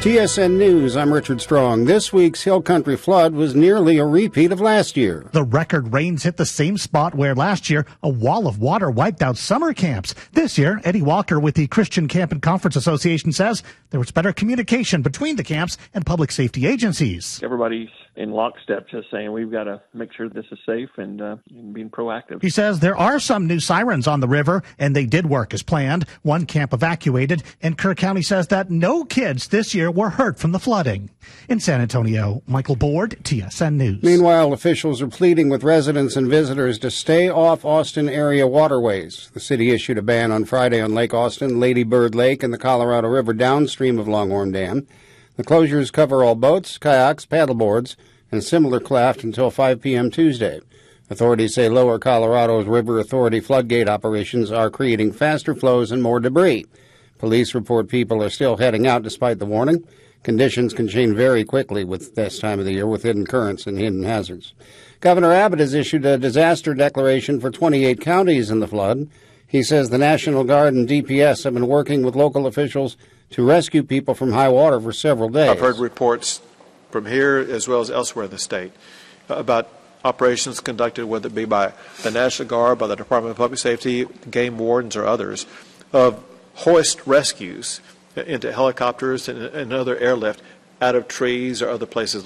TSN News, I'm Richard Strong. This week's Hill Country flood was nearly a repeat of last year. The record rains hit the same spot where last year a wall of water wiped out summer camps. This year, Eddie Walker with the Christian Camp and Conference Association says there was better communication between the camps and public safety agencies. Everybody's in lockstep just saying we've got to make sure this is safe and being proactive. He says there are some new sirens on the river, and they did work as planned. One camp evacuated, and Kerr County says that no kids this year were hurt from the flooding. In San Antonio, Michael Board, TSN News. Meanwhile, officials are pleading with residents and visitors to stay off Austin area waterways. The city issued a ban on Friday on Lake Austin, Lady Bird Lake, and the Colorado River downstream of Longhorn Dam. The closures cover all boats, kayaks, paddleboards, and similar craft until 5 p.m. Tuesday. Authorities say Lower Colorado's River Authority floodgate operations are creating faster flows and more debris. Police report people are still heading out despite the warning. Conditions can change very quickly with this time of the year with hidden currents and hidden hazards. Governor Abbott has issued a disaster declaration for 28 counties in the flood. He says the National Guard and DPS have been working with local officials to rescue people from high water for several days. I've heard reports from here as well as elsewhere in the state about operations conducted, whether it be by the National Guard, by the Department of Public Safety, game wardens, or others, of hoist rescues into helicopters and other airlift out of trees or other places